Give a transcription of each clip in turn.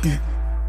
Nachrichten.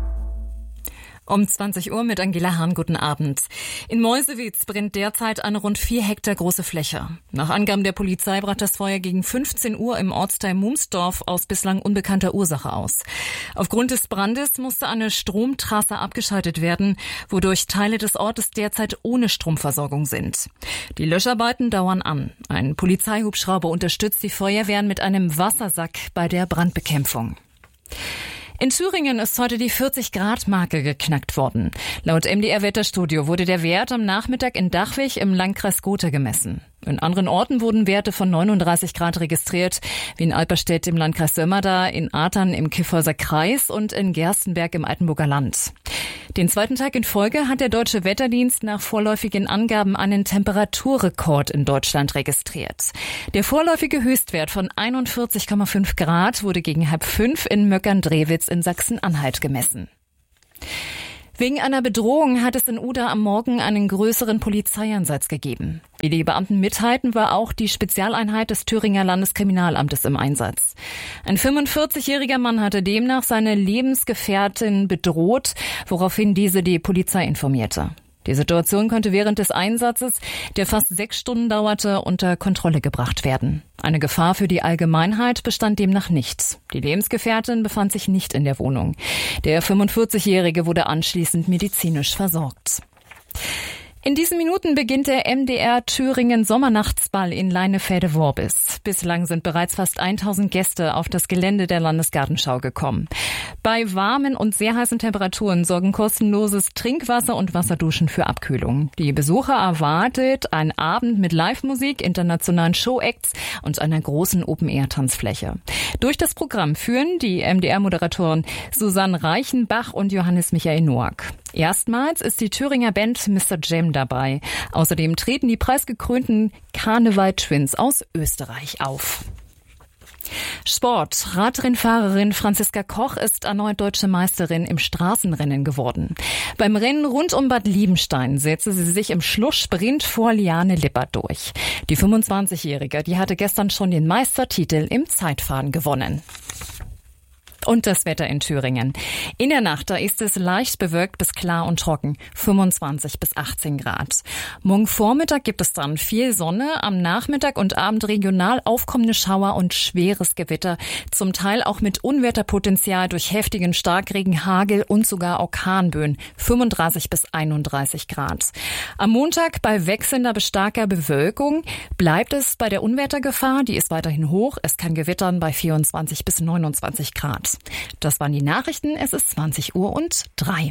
Um 20 Uhr mit Angela Hahn, guten Abend. In Meuselwitz brennt derzeit eine rund 4 Hektar große Fläche. Nach Angaben der Polizei brach das Feuer gegen 15 Uhr im Ortsteil Mumsdorf aus bislang unbekannter Ursache aus. Aufgrund des Brandes musste eine Stromtrasse abgeschaltet werden, wodurch Teile des Ortes derzeit ohne Stromversorgung sind. Die Löscharbeiten dauern an. Ein Polizeihubschrauber unterstützt die Feuerwehren mit einem Wassersack bei der Brandbekämpfung. In Thüringen ist heute die 40-Grad-Marke geknackt worden. Laut MDR-Wetterstudio wurde der Wert am Nachmittag in Dachwig im Landkreis Gotha gemessen. In anderen Orten wurden Werte von 39 Grad registriert, wie in Alperstedt im Landkreis Sömmerda, in Athern im Kyffhäuser Kreis und in Gerstenberg im Altenburger Land. Den zweiten Tag in Folge hat der Deutsche Wetterdienst nach vorläufigen Angaben einen Temperaturrekord in Deutschland registriert. Der vorläufige Höchstwert von 41,5 Grad wurde gegen 4:30 in Möckern-Drewitz in Sachsen-Anhalt gemessen. Wegen einer Bedrohung hat es in Uda am Morgen einen größeren Polizeieinsatz gegeben. Wie die Beamten mitteilten, war auch die Spezialeinheit des Thüringer Landeskriminalamtes im Einsatz. Ein 45-jähriger Mann hatte demnach seine Lebensgefährtin bedroht, woraufhin diese die Polizei informierte. Die Situation konnte während des Einsatzes, der fast 6 Stunden dauerte, unter Kontrolle gebracht werden. Eine Gefahr für die Allgemeinheit bestand demnach nicht. Die Lebensgefährtin befand sich nicht in der Wohnung. Der 45-Jährige wurde anschließend medizinisch versorgt. In diesen Minuten beginnt der MDR Thüringen Sommernachtsball in Leinefelde-Worbis. Bislang sind bereits fast 1000 Gäste auf das Gelände der Landesgartenschau gekommen. Bei warmen und sehr heißen Temperaturen sorgen kostenloses Trinkwasser und Wasserduschen für Abkühlung. Die Besucher erwartet ein Abend mit Live-Musik, internationalen Show-Acts und einer großen Open-Air-Tanzfläche. Durch das Programm führen die MDR-Moderatoren Susanne Reichenbach und Johannes Michael Noack. Erstmals ist die Thüringer Band Mr. Jam dabei. Außerdem treten die preisgekrönten Karneval Twins aus Österreich auf. Sport. Radrennfahrerin Franziska Koch ist erneut deutsche Meisterin im Straßenrennen geworden. Beim Rennen rund um Bad Liebenstein setzte sie sich im Schlusssprint vor Liane Lippert durch. Die 25-Jährige, die hatte gestern schon den Meistertitel im Zeitfahren gewonnen. Und das Wetter in Thüringen. In der Nacht, da ist es leicht bewölkt bis klar und trocken, 25 bis 18 Grad. Morgen Vormittag gibt es dann viel Sonne, am Nachmittag und Abend regional aufkommende Schauer und schweres Gewitter, zum Teil auch mit Unwetterpotenzial durch heftigen Starkregen, Hagel und sogar Orkanböen, 35 bis 31 Grad. Am Montag bei wechselnder bis starker Bewölkung bleibt es bei der Unwettergefahr, die ist weiterhin hoch, es kann gewittern bei 24 bis 29 Grad. Das waren die Nachrichten. Es ist 20:03.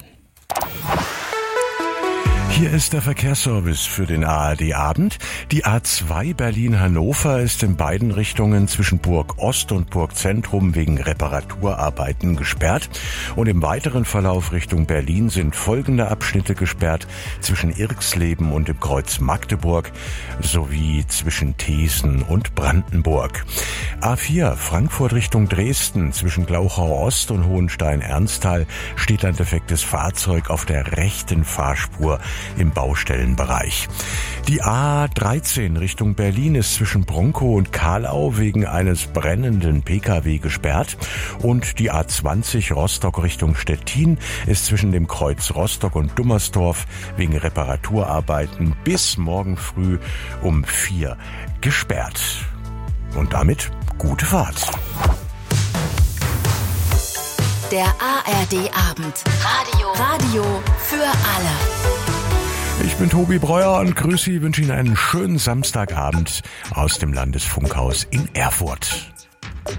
Hier ist der Verkehrsservice für den ARD-Abend. Die A2 Berlin-Hannover ist in beiden Richtungen zwischen Burg Ost und Burg Zentrum wegen Reparaturarbeiten gesperrt. Und im weiteren Verlauf Richtung Berlin sind folgende Abschnitte gesperrt: zwischen Irxleben und dem Kreuz Magdeburg sowie zwischen Thesen und Brandenburg. A4 Frankfurt Richtung Dresden zwischen Glauchau Ost und Hohenstein-Ernsthal steht ein defektes Fahrzeug auf der rechten Fahrspur im Baustellenbereich. Die A13 Richtung Berlin ist zwischen Bronkow und Kahlau wegen eines brennenden Pkw gesperrt und die A20 Rostock Richtung Stettin ist zwischen dem Kreuz Rostock und Dummersdorf wegen Reparaturarbeiten bis morgen früh um 4 gesperrt. Und damit gute Fahrt. Der ARD-Abend. Radio für alle. Ich bin Tobi Breuer und grüße Sie, wünsche Ihnen einen schönen Samstagabend aus dem Landesfunkhaus in Erfurt.